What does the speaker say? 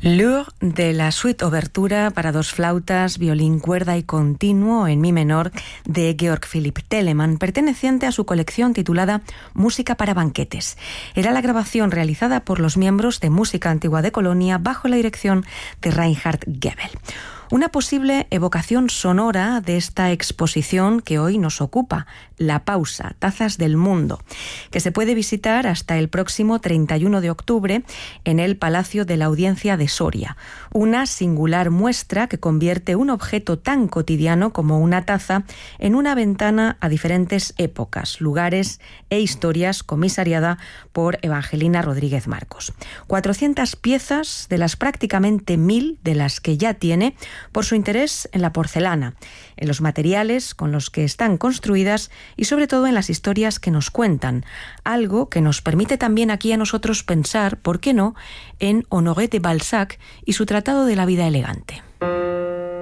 Lure de la suite Obertura para dos flautas, violín, cuerda y continuo en mi menor de Georg Philipp Telemann, perteneciente a su colección titulada Música para banquetes. Era la grabación realizada por los miembros de Música Antigua de Colonia bajo la dirección de Reinhard Goebel. Una posible evocación sonora de esta exposición que hoy nos ocupa, La Pausa, Tazas del Mundo, que se puede visitar hasta el próximo 31 de octubre en el Palacio de la Audiencia de Soria. Una singular muestra que convierte un objeto tan cotidiano como una taza en una ventana a diferentes épocas, lugares e historias, comisariada por Evangelina Rodríguez Marcos. 400 piezas de las prácticamente 1000 de las que ya tiene, por su interés en la porcelana, en los materiales con los que están construidas y sobre todo en las historias que nos cuentan, algo que nos permite también aquí a nosotros pensar, ¿por qué no?, en Honoré de Balzac y su Tratado de la vida elegante.